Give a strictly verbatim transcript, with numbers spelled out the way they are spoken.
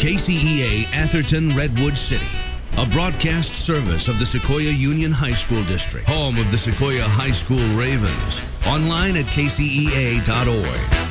K C E A Atherton Redwood City, a broadcast service of the Sequoia Union High School District, home of the Sequoia High School Ravens. Online at K C E A dot org.